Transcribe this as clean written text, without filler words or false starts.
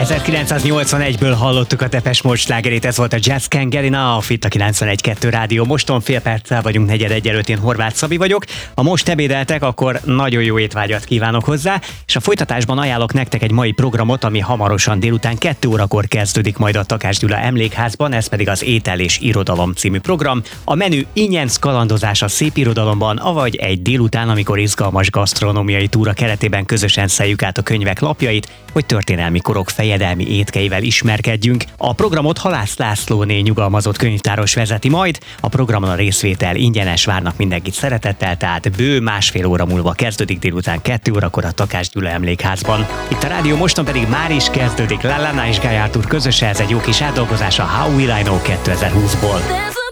1981-ből hallottuk a Depeche Mode slágerét, ez volt a Just Can't Get Enough, itt a 91.2 Rádió. Moston fél perccel vagyunk 4:01 előtt, én Horváth Szabi vagyok. Ha most ebédeltek, akkor nagyon jó étvágyat kívánok hozzá, és a folytatásban ajánlok nektek egy mai programot, ami hamarosan délután 2 órakor kezdődik majd a Takács Gyula Emlékházban, ez pedig az Étel és Irodalom című program. A menü ingyenc kalandozás a szép irodalomban, avagy egy délután, amikor izgalmas gasztronómiai túra keretében közösen szeljük át a könyvek lapjait, hogy történelmi korok fejedelmi étkeivel ismerkedjünk. A programot Halász Lászlóné nyugalmazott könyvtáros vezeti majd. A programon a részvétel ingyenes, várnak mindenkit szeretettel, tehát bő másfél óra múlva kezdődik délután 2 órakor a Takács Gyula Emlékházban. Itt a Rádió Moston pedig már is kezdődik Lallana és Guy Arthur közöse, ez egy jó kis átdolgozás a How Will I Know 2020-ból.